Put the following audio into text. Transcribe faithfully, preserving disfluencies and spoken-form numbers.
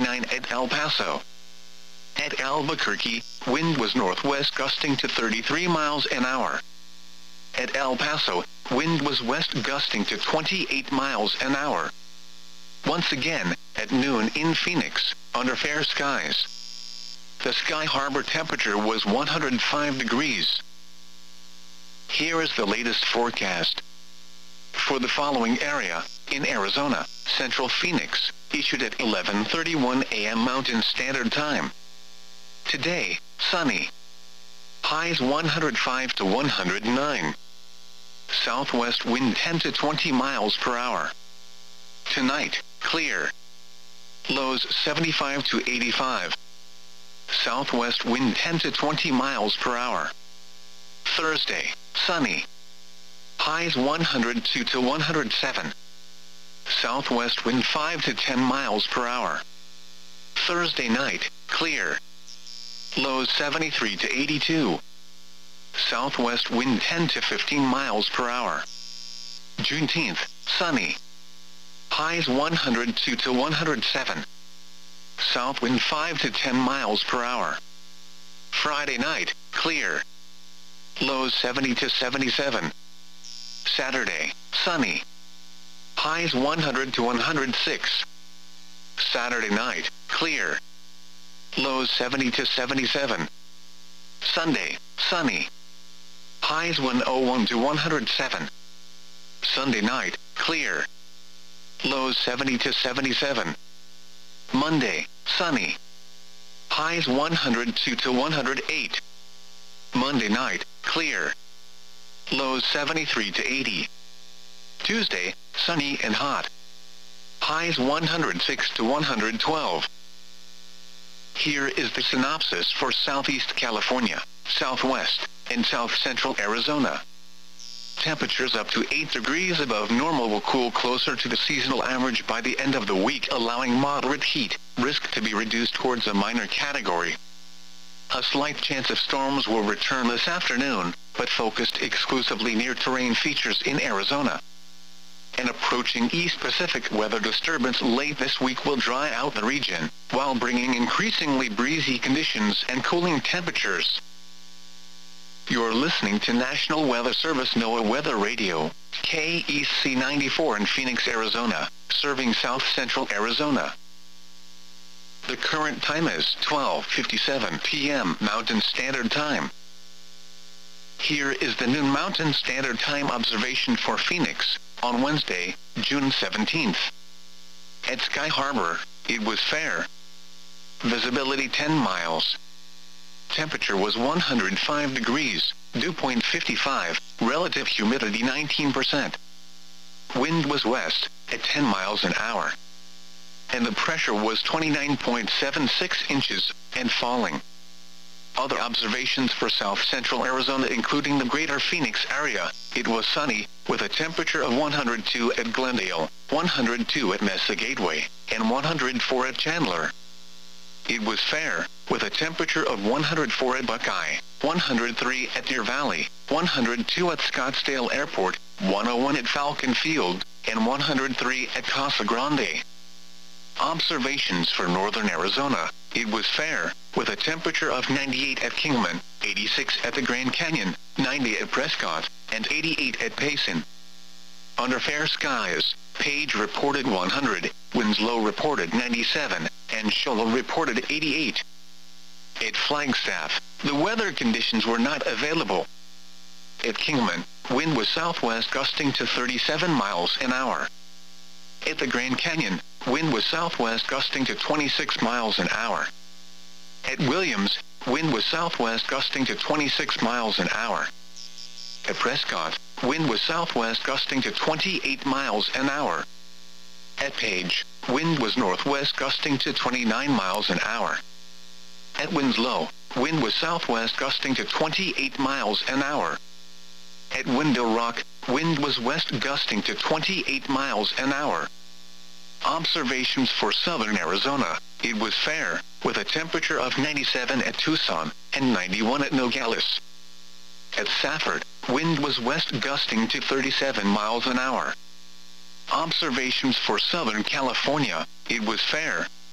thirty-nine at El Paso. At Albuquerque, wind was northwest gusting to thirty-three miles an hour. At El Paso, wind was west gusting to twenty-eight miles an hour. Once again, at noon in Phoenix, under fair skies, the Sky Harbor temperature was one hundred five degrees. Here is the latest forecast. For the following area, in Arizona, Central Phoenix, issued at eleven thirty-one a m Mountain Standard Time. Today, sunny. Highs one hundred five to one hundred nine. Southwest wind ten to twenty miles per hour. Tonight, clear. Lows seventy-five to eighty-five. Southwest wind ten to twenty miles per hour. Thursday, sunny. Highs one hundred two to one hundred seven. Southwest wind five to ten miles per hour. Thursday night, clear. Lows seventy-three to eighty-two. Southwest wind ten to fifteen miles per hour. Juneteenth, sunny. Highs one hundred two to one hundred seven. South wind five to ten miles per hour. Friday night, clear. Lows seventy to seventy-seven. Saturday, sunny. Highs one hundred to one hundred six. Saturday night, clear. Lows seventy to seventy-seven. Sunday, sunny. Highs one oh one to one hundred seven. Sunday night, clear. Lows seventy to seventy-seven. Monday, sunny. Highs one hundred two to one hundred eight. Monday night, clear. Lows seventy-three to eighty. Tuesday, sunny and hot. Highs one hundred six to one hundred twelve. Here is the synopsis for Southeast California, Southwest, and South Central Arizona. Temperatures up to eight degrees above normal will cool closer to the seasonal average by the end of the week, allowing moderate heat risk to be reduced towards a minor category. A slight chance of storms will return this afternoon, but focused exclusively near terrain features in Arizona. An approaching East Pacific weather disturbance late this week will dry out the region, while bringing increasingly breezy conditions and cooling temperatures. You're listening to National Weather Service NOAA Weather Radio, K E C ninety-four in Phoenix, Arizona, serving South Central Arizona. The current time is twelve fifty-seven p m Mountain Standard Time. Here is the noon Mountain Standard Time observation for Phoenix, on Wednesday, June seventeenth. At Sky Harbor, it was fair. Visibility ten miles. Temperature was one hundred five degrees, dew point fifty-five, relative humidity nineteen percent. Wind was west, at ten miles an hour. And the pressure was twenty-nine point seven six inches, and falling. Other observations for South Central Arizona including the greater Phoenix area, it was sunny, with a temperature of one hundred two at Glendale, one hundred two at Mesa Gateway, and one hundred four at Chandler. It was fair, with a temperature of one hundred four at Buckeye, one hundred three at Deer Valley, one hundred two at Scottsdale Airport, one oh one at Falcon Field, and one hundred three at Casa Grande. Observations for northern Arizona, it was fair, with a temperature of ninety-eight at Kingman, eighty-six at the Grand Canyon, ninety at Prescott, and eighty-eight at Payson. Under fair skies, Page reported one hundred, Winslow reported ninety-seven, and Shoal reported eighty-eight. At Flagstaff, the weather conditions were not available. At Kingman, wind was southwest gusting to thirty-seven miles an hour. At the Grand Canyon, wind was southwest gusting to twenty-six miles an hour. At Williams, wind was southwest gusting to twenty-six miles an hour. At Prescott, wind was southwest gusting to twenty-eight miles an hour. At Page, wind was northwest gusting to twenty-nine miles an hour. At Winslow, wind was southwest gusting to twenty-eight miles an hour. At Window Rock, wind was west gusting to twenty-eight miles an hour. Observations for southern Arizona, it was fair, with a temperature of ninety-seven at Tucson, and ninety-one at Nogales. At Safford, wind was west gusting to thirty-seven miles an hour. Observations for Southern California, it was fair,